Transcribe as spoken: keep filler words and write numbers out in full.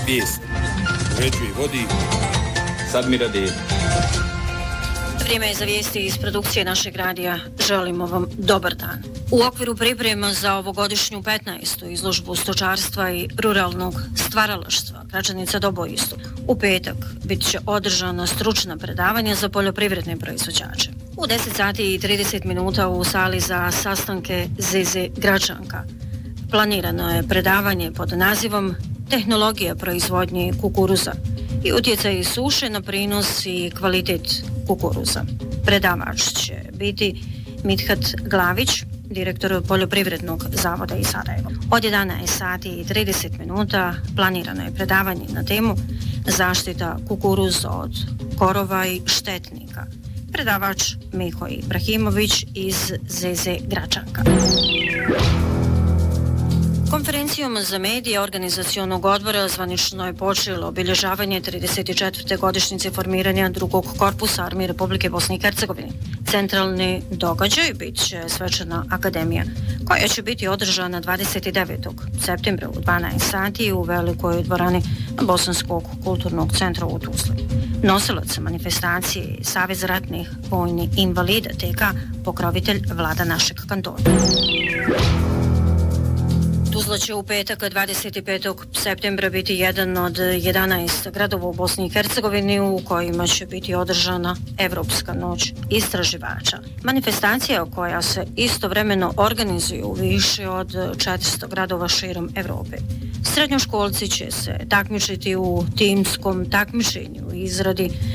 Vijest. Uređuje i vodi Sadmir Adil. Vrijeme je za vijesti iz produkcije našeg radija. Želimo vam dobar dan. U okviru priprema za ovogodišnju petnaestu izložbu stočarstva i ruralnog stvaralaštva Gračanica Doboj Istok u petak bit će održana stručna predavanja za poljoprivredne proizvođače. U deset sati i trideset minuta u sali za sastanke Zeze Gračanka planirano je predavanje pod nazivom Tehnologija proizvodnje kukuruza i utjecaj suše na prinos i kvalitet kukuruza. Predavač će biti Mithat Glavić, direktor Poljoprivrednog zavoda iz Sarajeva. Od jedanaest sati i trideset minuta planirano je predavanje na temu zaštita kukuruza od korova i štetnika. Predavač Miho Ibrahimović iz Zeze Gračanka. Konferencijom za medije organizacionog odbora zvanično je počelo obilježavanje trideset četvrte godišnjice formiranja drugog korpusa Armije Republike Bosne i Hercegovine. Centralni događaj bit će svečana akademija, koja će biti održana dvadeset devetog septembra u dvanaest sati u velikoj dvorani Bosanskog kulturnog centra u Tuzli. Nosilac manifestacije je Savez ratnih vojnih invalida T K, pokrovitelj vlada našeg kantona. Tuzla će u petak dvadeset petog septembra biti jedan od jedanaest gradova u Bosni i Hercegovini u kojima će biti održana Evropska noć istraživača. Manifestacija koja se istovremeno organizuje u više od četiristo gradova širom Evrope. Srednjoškolci će se takmičiti u timskom takmičenju u izradi